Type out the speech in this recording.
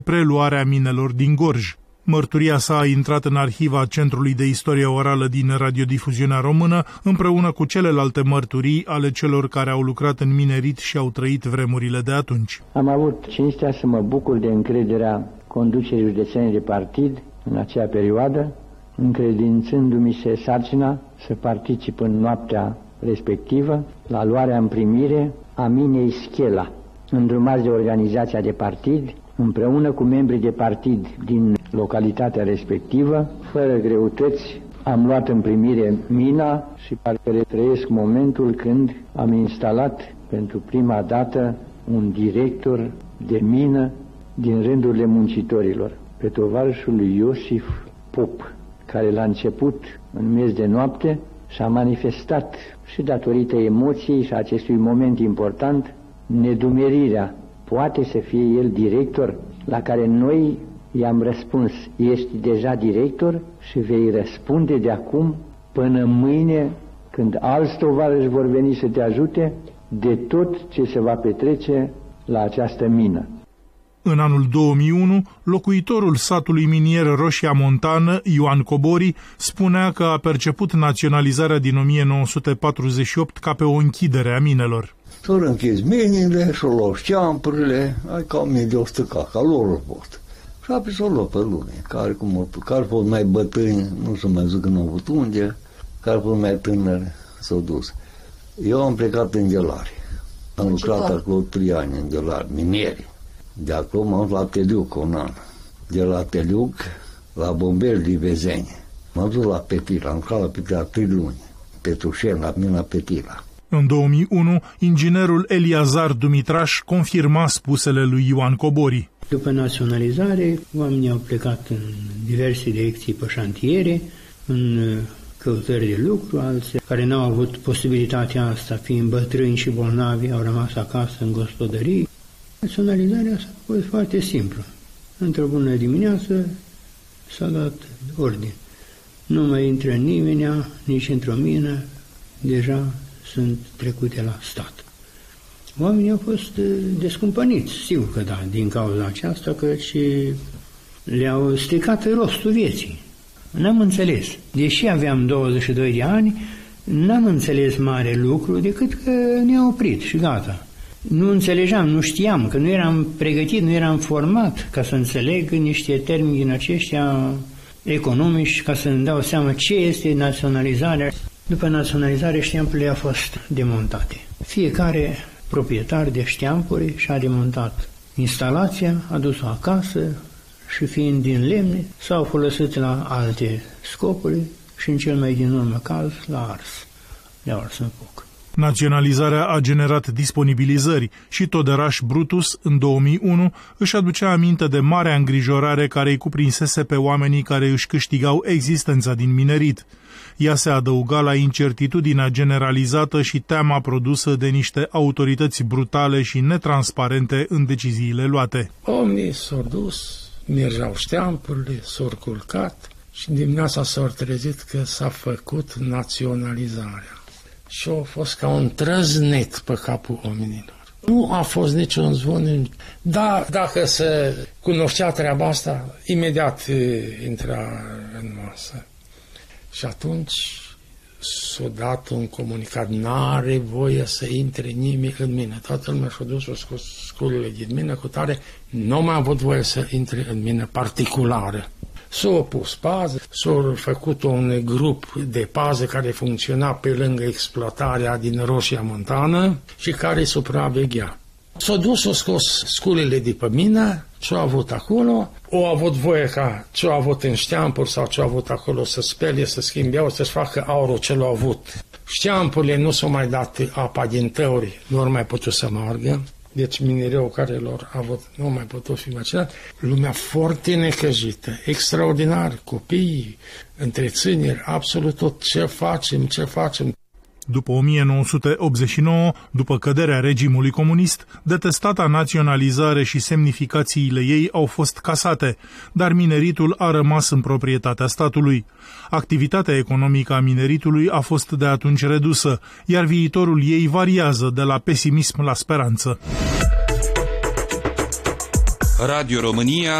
preluarea minelor din Gorj. Mărturia sa a intrat în arhiva Centrului de Istorie Orală din Radiodifuziunea Română, împreună cu celelalte mărturii ale celor care au lucrat în minerit și au trăit vremurile de atunci. Am avut cinstea să mă bucur de încrederea conducerii județene de partid în acea perioadă, încredințându-mi se sarcina să particip în noaptea respectivă la luarea în primire a minei Schela, îndrumați de organizația de partid, împreună cu membrii de partid din localitatea respectivă. Fără greutăți am luat în primire mina și parcă retrăiesc momentul când am instalat pentru prima dată un director de mină din rândurile muncitorilor, pe tovarășul lui Iosif Pop, care la început, în miez de noapte, și-a manifestat și datorită emoției și acestui moment important, nedumerirea. Poate să fie el director? La care noi i-am răspuns: ești deja director și vei răspunde de acum până mâine, când alți tovarăși vor veni să te ajute, de tot ce se va petrece la această mină. În anul 2001, locuitorul satului minier Roșia Montană, Ioan Cobori, spunea că a perceput naționalizarea din 1948 ca pe o închidere a minelor. S-au închis minile, și-au luat șteampurile, ai cam 100 caca, lor au fost. Și apoi s-au luat pe lume, care fost mai bătrâni, nu se mai zic că nu au avut unde, care fost mai tânări, s-au dus. Eu am plecat în Ghelari. Am lucrat acolo 3 ani în Ghelari, minieri. De acolo m-am dus la Teliuc un an. De la Teliuc la Bomberi din Vezeni. M-am dus la Petila, am lucrat la Petila 3 luni. Petrușel, la mina Petila. În 2001, inginerul Eliazar Dumitraș confirma spusele lui Ioan Cobori. După naționalizare, oamenii au plecat în diverse direcții pe șantiere, în căutări de lucru, alții care n-au avut posibilitatea asta, fiind bătrâni și bolnavi, au rămas acasă în gospodării. Naționalizarea s-a făcut foarte simplu. Într-o bună dimineață s-a dat ordine. Nu mai intră nimeni, nici într-o mină, deja sunt trecute la stat. Oamenii au fost descumpăniți, sigur că da, din cauza aceasta, căci le-au stricat rostul vieții. N-am înțeles. Deși aveam 22 de ani, n-am înțeles mare lucru decât că ne-a oprit și gata. Nu înțelegeam, nu știam, că nu eram pregătit, nu eram format ca să înțeleg niște termeni din aceștia economici, ca să-mi dau seama ce este naționalizarea. După naționalizare, știampurile au fost demontate. Fiecare proprietar de știampuri și-a demontat instalația, a dus-o acasă și, fiind din lemne, s-au folosit la alte scopuri și, în cel mai din urmă caz, la ars. Le-au ars în foc. Naționalizarea a generat disponibilizări și Toderaș Brutus, în 2001, își aducea aminte de marea îngrijorare care îi cuprinsese pe oamenii care își câștigau existența din minerit. Ea se adăuga la incertitudinea generalizată și teama produsă de niște autorități brutale și netransparente în deciziile luate. Oamenii s-au dus, mergeau șteampurile, s-au culcat și dimineața s-au trezit că s-a făcut naționalizarea. Și a fost ca un trăznet pe capul oamenilor. Nu a fost niciun zvon. Da, dacă se cunoștea treaba asta, imediat intra în masă. Și atunci s-a dat un comunicat, n-are voie să intre nimeni în mină. Toată lumea și-a dus sculele din mină cu tare, nu mai a avut voie să intre în mină particulară. S-au pus pază, s-au făcut un grup de pază care funcționa pe lângă exploatarea din Roșia Montană și care supraveghea. S-au dus, s-au scos sculele de pe mină, ce-au avut acolo, au avut voie ca ce-au avut în șteampuri sau ce-au avut acolo să spele, să schimbeau, să-și facă aurul ce l-au avut. Șteampurile nu s-au mai dat apa din tăuri, nu au mai putut să meargă. Deci minereul care lor a avut nu mai putut fi macinat. Lumea foarte necăjită, extraordinar, copii, întrețineri, absolut tot. Ce facem? După 1989, după căderea regimului comunist, detestata naționalizare și semnificațiile ei au fost casate, dar mineritul a rămas în proprietatea statului. Activitatea economică a mineritului a fost de atunci redusă, iar viitorul ei variază de la pesimism la speranță. Radio România